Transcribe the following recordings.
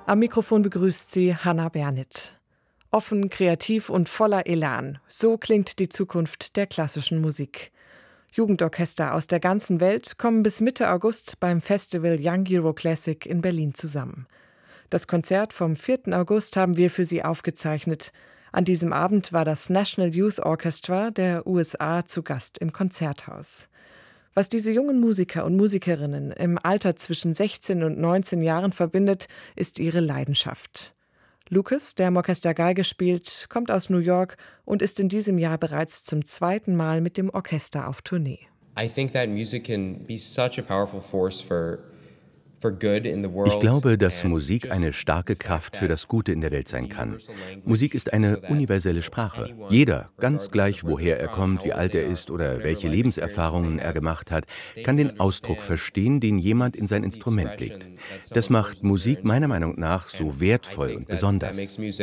Am Mikrofon begrüßt sie Hannah Bernit. Offen, kreativ und voller Elan. So klingt die Zukunft der klassischen Musik. Jugendorchester aus der ganzen Welt kommen bis Mitte August beim Festival Young Euro Classic in Berlin zusammen. Das Konzert vom 4. August haben wir für Sie aufgezeichnet. An diesem Abend war das National Youth Orchestra der USA zu Gast im Konzerthaus. Was diese jungen Musiker und Musikerinnen im Alter zwischen 16 und 19 Jahren verbindet, ist ihre Leidenschaft. Lucas, der im Orchester Geige spielt, kommt aus New York und ist in diesem Jahr bereits zum 2. Mal mit dem Orchester auf Tournee. Ich glaube, dass Musik eine starke Kraft für das Gute in der Welt sein kann. Musik ist eine universelle Sprache. Jeder, ganz gleich woher er kommt, wie alt er ist oder welche Lebenserfahrungen er gemacht hat, kann den Ausdruck verstehen, den jemand in sein Instrument legt. Das macht Musik meiner Meinung nach so wertvoll und besonders.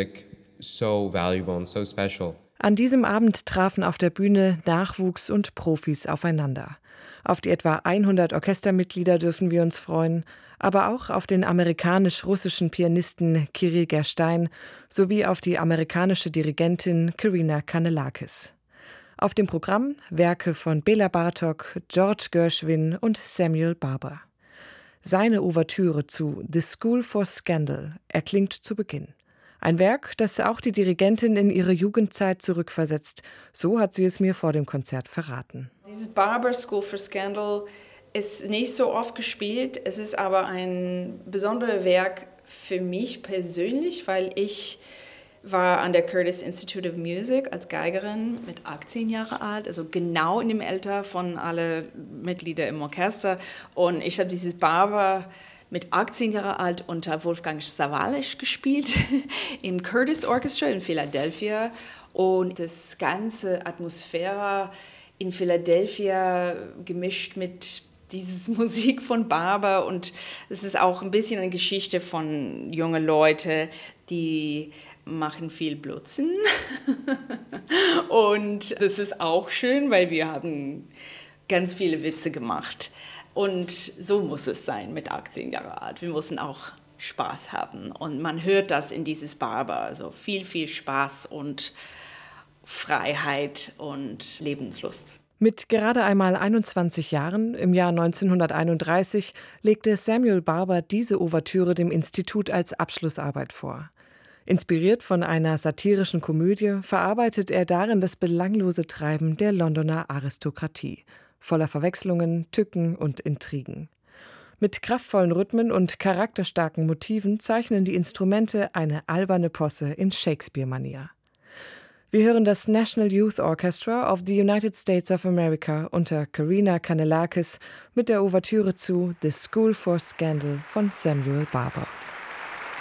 An diesem Abend trafen auf der Bühne Nachwuchs und Profis aufeinander. Auf die etwa 100 Orchestermitglieder dürfen wir uns freuen, aber auch auf den amerikanisch-russischen Pianisten Kirill Gerstein sowie auf die amerikanische Dirigentin Karina Kanellakis. Auf dem Programm Werke von Bela Bartok, George Gershwin und Samuel Barber. Seine Ouvertüre zu The School for Scandal erklingt zu Beginn. Ein Werk, das auch die Dirigentin in ihre Jugendzeit zurückversetzt. So hat sie es mir vor dem Konzert verraten. Dieses Barber School for Scandal ist nicht so oft gespielt. Es ist aber ein besonderes Werk für mich persönlich, weil ich war an der Curtis Institute of Music als Geigerin mit 18 Jahre alt, also genau in dem Alter von allen Mitgliedern im Orchester. Und ich habe dieses Barber mit 18 Jahre alt unter Wolfgang Sawallisch gespielt im Curtis Orchestra in Philadelphia. Und das ganze Atmosphäre in Philadelphia gemischt mit diese Musik von Barber. Und es ist auch ein bisschen eine Geschichte von jungen Leuten, die machen viel Blutzen. Und das ist auch schön, weil wir haben ganz viele Witze gemacht. Und so muss es sein mit 18 Jahren alt. Wir müssen auch Spaß haben. Und man hört das in dieses Barber. Also viel, viel Spaß und Freiheit und Lebenslust. Mit gerade einmal 21 Jahren, im Jahr 1931, legte Samuel Barber diese Ouvertüre dem Institut als Abschlussarbeit vor. Inspiriert von einer satirischen Komödie verarbeitet er darin das belanglose Treiben der Londoner Aristokratie, voller Verwechslungen, Tücken und Intrigen. Mit kraftvollen Rhythmen und charakterstarken Motiven zeichnen die Instrumente eine alberne Posse in Shakespeare-Manier. Wir hören das National Youth Orchestra of the United States of America unter Karina Kanellakis mit der Ouvertüre zu The School for Scandal von Samuel Barber.